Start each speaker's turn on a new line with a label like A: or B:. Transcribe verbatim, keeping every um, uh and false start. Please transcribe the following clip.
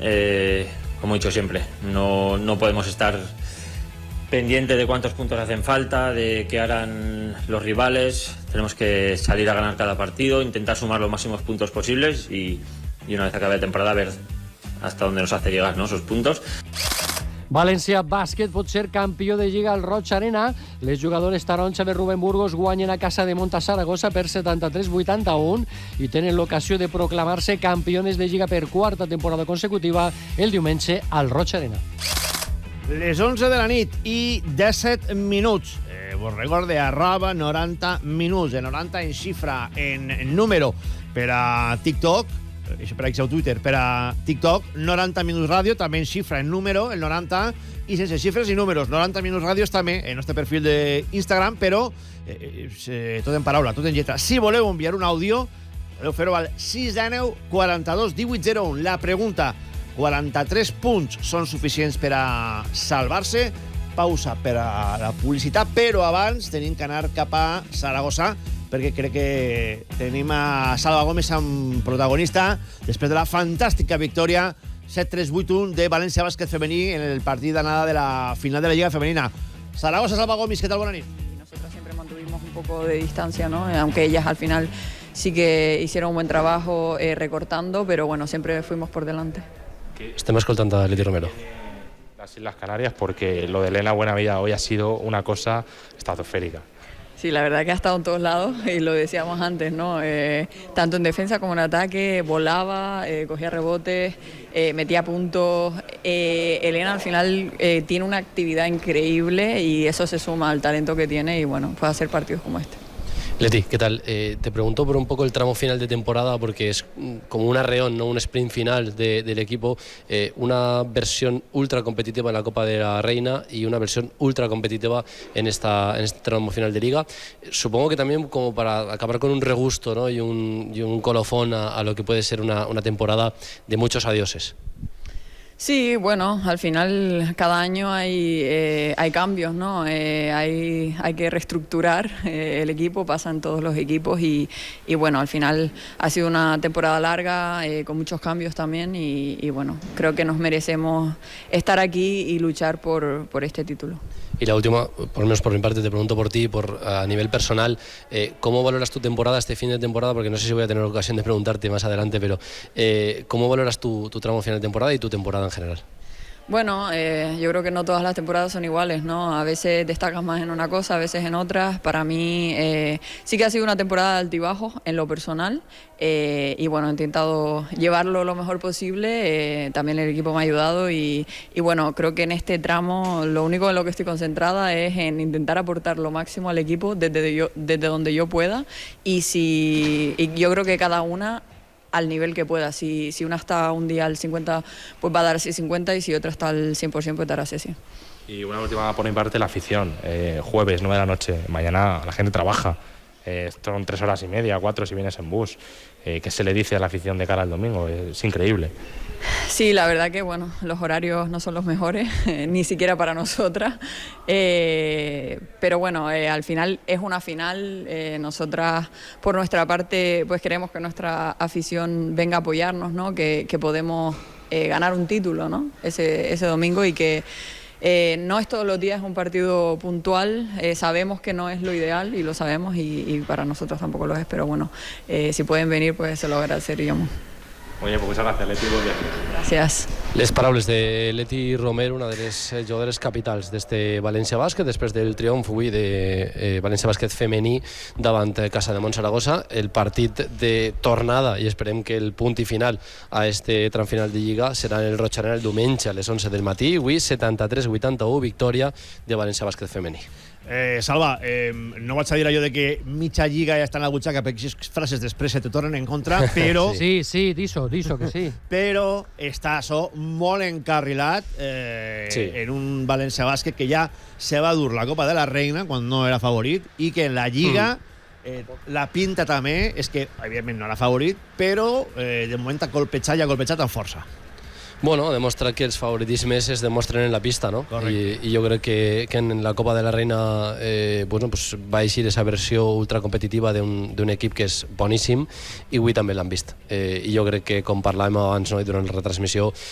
A: eh, como he dicho siempre, no, no podemos estar pendiente de cuántos puntos hacen falta, de qué harán los rivales. Tenemos que salir a ganar cada partido, intentar sumar los máximos puntos posibles y, y una vez acabe la temporada ver hasta dónde nos hace llegar, ¿no?, esos puntos.
B: València Bàsquet pot ser campió de Lliga al Roig Arena. Les jugadores taronja de Rubén Burgos guanyen a casa de Monta Saragossa per setanta-tres vuitanta-un i tenen l'ocasió de proclamar-se campiones de Lliga per quarta temporada consecutiva el diumenge al Roig Arena.
C: Les onze de la nit i disset minuts. Eh, vos recorde, arroba noranta minuts. De noranta en xifra, en número per a TikTok. Això per a Twitter, per a TikTok, noranta minuts ràdio, també en xifra, en número, el noranta, i sense xifres i números. noranta minuts ràdio també en el nostre perfil d'Instagram, però eh, eh, tot en paraula, tot en lletra. Si voleu enviar un àudio, podeu fer-ho al sis nou quaranta-dos divuit zero u. La pregunta, quaranta-tres punts són suficients per a salvar-se? Pausa per a la publicitat, però abans tenim que anar cap a Saragossa, perquè crec que tenim a Salva Gómez amb protagonista després de la fantàstica victòria set tres vuit un de València Bàsquet femení en el partit d'anada de la final de la Lliga Femenina. Zaragoza, Salva Gómez, ¿qué tal? Buena nit.
D: Nosotros siempre mantuvimos un poco de distancia, ¿no? Aunque ellas al final sí que hicieron un buen trabajo eh, recortando, pero bueno, siempre fuimos por delante.
E: Estem escoltant a Leti Romero.
F: Las Islas Canarias, porque lo de Elena Buenavida hoy ha sido una cosa estratosférica.
D: Sí, la verdad que ha estado en todos lados y lo decíamos antes, ¿no? Eh, tanto en defensa como en ataque, volaba, eh, cogía rebotes, eh, metía puntos. Eh, Elena al final eh, tiene una actividad increíble y eso se suma al talento que tiene y bueno, puede hacer partidos como este.
E: Leti, ¿qué tal? Eh, te pregunto por un poco el tramo final de temporada porque es como un arreón, ¿no? Un sprint final de, del equipo, eh, una versión ultra competitiva en la Copa de la Reina y una versión ultra competitiva en, esta, en este tramo final de Liga. Supongo que también como para acabar con un regusto, ¿no? y, un, y un colofón a, a lo que puede ser una, una temporada de muchos adioses.
D: Sí, bueno, al final cada año hay, eh, hay cambios, ¿no? Eh, hay, hay que reestructurar eh, el equipo, pasa en todos los equipos y, y bueno, al final ha sido una temporada larga eh, con muchos cambios también y, y bueno, creo que nos merecemos estar aquí y luchar por, por este título.
E: Y la última, por lo menos por mi parte, te pregunto por ti, por a nivel personal, eh, ¿cómo valoras tu temporada, este fin de temporada? Porque no sé si voy a tener ocasión de preguntarte más adelante, pero eh, ¿cómo valoras tu, tu tramo final de temporada y tu temporada en general?
D: Bueno, eh, yo creo que no todas las temporadas son iguales, ¿no? A veces destacas más en una cosa, a veces en otras. Para mí eh, sí que ha sido una temporada de altibajos en lo personal eh, y bueno, he intentado llevarlo lo mejor posible. Eh, también el equipo me ha ayudado y, y bueno, creo que en este tramo lo único en lo que estoy concentrada es en intentar aportar lo máximo al equipo desde, yo, desde donde yo pueda y, si, y yo creo que cada una al nivel que pueda. Si, si una está un día al cincuenta, pues va a dar así cincuenta y si otra está al cien por ciento, pues dará así cien.
F: Y una última por mi parte, la afición. Eh, jueves, nueve de la noche. Mañana la gente trabaja. Eh, son tres horas y media, cuatro si vienes en bus. Eh, ¿Qué se le dice a la afición de cara al domingo? Es increíble.
D: Sí, la verdad que bueno, los horarios no son los mejores, eh, ni siquiera para nosotras. Eh, pero bueno, eh, al final es una final. Eh, nosotras, por nuestra parte, pues queremos que nuestra afición venga a apoyarnos, ¿no? Que, que podemos eh, ganar un título, ¿no? Ese, ese domingo y que Eh, no es todos los días un partido puntual, eh, sabemos que no es lo ideal y lo sabemos y, y para nosotros tampoco lo es, pero bueno, eh, si pueden venir pues se lo agradeceríamos.
F: Oye, pues muchas gracias, Leti.
D: Gràcies.
E: Les paraules de Leti Romero, una de les jugadores capitals d'este València Bàsquet, després del triomf avui de eh, València Bàsquet femení davant Casa de Montsaragossa, el partit de tornada, i esperem que el punt i final a este tram final de Lliga serà en el Roig Arena el diumenge a les onze del matí, avui setanta-tres vuitanta-u, victòria de València Bàsquet femení.
C: Eh, Salva, eh, no vaig a dir allò de que mitja lliga ja està en la butxaca perquè aquestes frases després se te tornen en contra, però...
B: Sí, sí, diso, diso que sí.
C: Però està això molt encarrilat eh, sí. en un València Bàsquet que ja se va dur la Copa de la Reina quan no era favorit i que en la lliga mm. eh, la pinta també és que, evidentment, no era favorit, però eh, de moment ha colpejat i ha colpejat amb força.
E: Bueno, demostra que els favoritismes es demostren en la pista, no? I, i jo crec que, que en la Copa de la Reina eh, bueno, pues va eixir esa versió ultracompetitiva d'un equip que és boníssim i avui també l'han vist. Eh, I jo crec que, com parlàvem abans, no, i durant la retransmissió,